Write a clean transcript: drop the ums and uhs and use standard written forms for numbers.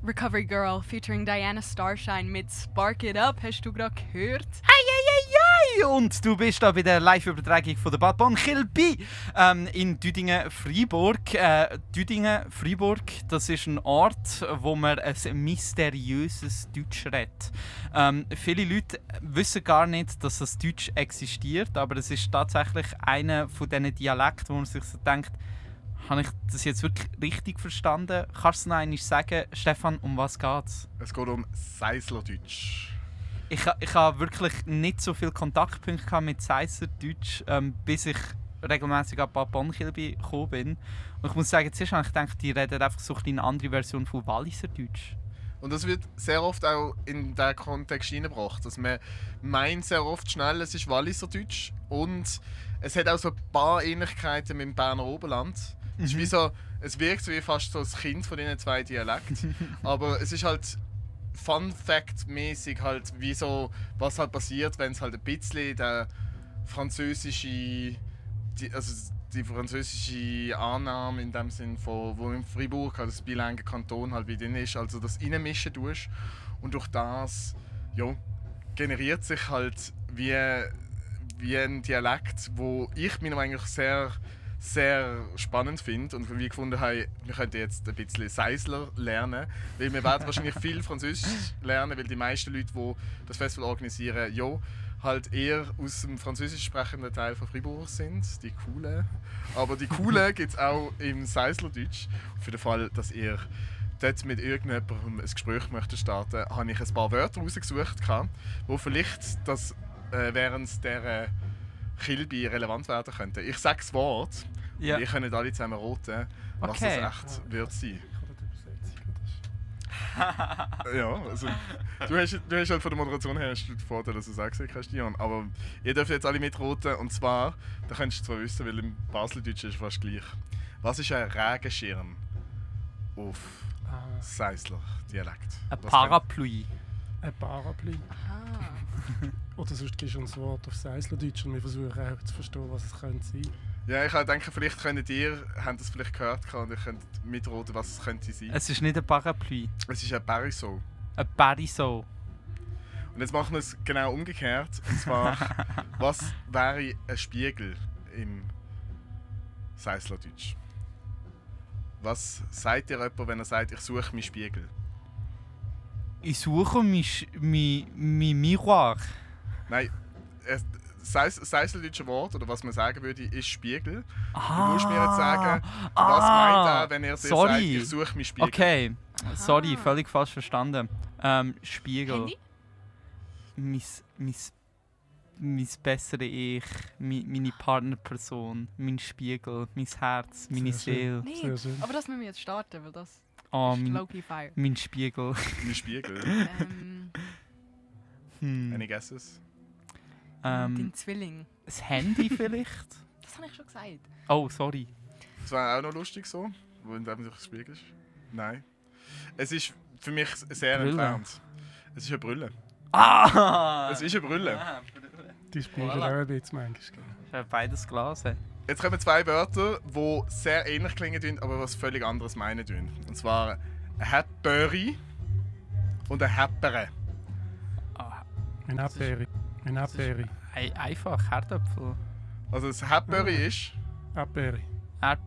Recovery Girl featuring Diana Starshine mit Spark It Up. Hast du gerade gehört? Und du bist da bei der Live-Übertragung von der Bad Bonn Kilby in Düdingen-Freiburg. Düdingen-Freiburg, das ist ein Ort, wo man ein mysteriöses Deutsch redet. Viele Leute wissen gar nicht, dass das Deutsch existiert, aber es ist tatsächlich einer von diesen Dialekten, wo man sich so denkt, habe ich das jetzt wirklich richtig verstanden? Kannst du noch einmal sagen, Stefan, um was geht's? Es geht um Seislerdeutsch. Ich habe wirklich nicht so viele Kontaktpunkte mit Seislerdeutsch, bis ich regelmäßig an Bad Bonn Kilby gekommen bin. Und ich muss sagen, zuerst habe ich gedacht, die reden einfach so eine andere Version von Walliserdeutsch. Und das wird sehr oft auch in diesen Kontext hineingebracht. Dass man meint sehr oft schnell, es ist Walliserdeutsch. Und es hat auch so ein paar Ähnlichkeiten mit dem Berner Oberland. Es ist wie so, es wirkt so wie fast so das Kind von diesen zwei Dialekten. Aber es ist halt Fun-Fact-mäßig halt, wie so, was halt passiert, wenn es halt ein bisschen die französische Annahme in dem Sinn von, wo in Freiburg halt das bilingue Kanton halt wie drin ist, also das Reinmischen tust. Und durch das generiert sich halt wie ein Dialekt, wo ich mir eigentlich sehr spannend finde und wie gefunden habe, wir könnten jetzt ein bisschen Seisler lernen, weil wir werden wahrscheinlich viel Französisch lernen, weil die meisten Leute, die das Festival organisieren, halt eher aus dem französisch sprechenden Teil von Fribourg sind, die Coolen. Aber die Coolen gibt es auch im Seislerdeutsch. Für den Fall, dass ihr dort mit irgendjemandem ein Gespräch möchtet starten, habe ich ein paar Wörter rausgesucht, die vielleicht während dieser Kilby relevant werden könnten. Ich sage das Wort und ihr könnt alle zusammen raten, was das echt wird sein. Ja, also du hast halt von der Moderation her den Vorteil, dass du es auch gesehen hast, Dion. Aber ihr dürft jetzt alle mitroten. Und zwar, da könntest du zwar wissen, weil im Baseldeutsch ist es fast gleich. Was ist ein Regenschirm auf Seisler-Dialekt? Ein Parapluie. Ein Parapluie. Aha. Oder sonst gibst du uns ein Wort auf Seislerdeutsch und wir versuchen auch zu verstehen, was es könnte sein. Ja, ich denke, vielleicht habt ihr das vielleicht gehört und ihr könnt mitroten, was es könnte sein. Es ist nicht ein Parapluie. Es ist ein Parisot. Ein Parisot. Und jetzt machen wir es genau umgekehrt. Und zwar, was wäre ein Spiegel im Seislerdeutsch? Was sagt ihr jemand, wenn er sagt, ich suche meinen Spiegel? Ich suche mein Miroir. Nein, das Seisler-deutsche Wort, oder was man sagen würde, ist Spiegel. Du musst mir jetzt sagen, was meint er, wenn er sagt, ich suche meinen Spiegel? Okay, sorry, völlig falsch verstanden. Spiegel. Handy? Mein besseres Ich, meine Partnerperson, mein Spiegel, mein Herz, meine Seele. Nee, Sehr schön. aber das müssen wir jetzt starten, weil das Oh, ist low-key fire. mein Spiegel. Mein Spiegel. Any guesses? Den Zwilling. Das Handy vielleicht? Das habe ich schon gesagt. Oh, sorry. Das wäre auch noch lustig so, wo in dem sich Spiegel ist. Nein. Es ist für mich sehr Brille. entfernt. Es ist eine Brille. Ah! Es ist eine Brille. Die spielen Voilà. auch ein bisschen manchmal. Ich habe beides Glas. Jetzt kommen zwei Wörter, die sehr ähnlich klingen, aber was völlig anderes meinen. Und zwar ein Häpperi und ein Häppere. Ein Abbeere. Ein Abbeere. Einfach Herdöpfel. Also das Häpperi ist Abbeere.